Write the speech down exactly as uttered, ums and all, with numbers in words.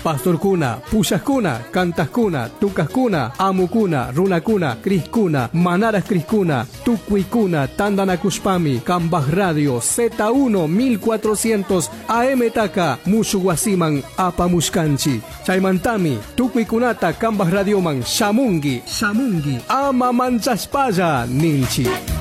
pastorkuna, pushaskuna, cantaskuna, tukaskuna, amukuna, runakuna, criskuna, manaras criskuna, tukuikuna, tandanakushpami, Kambaj Radio Z uno mil cuatrocientos A M Taka, Mushuwasiman, Apamushkanchi, Chaymantami, tukuikunata, Kambaj Radioman, Shamungi, Shamungi, Ama Manchaspaya, Ninchi.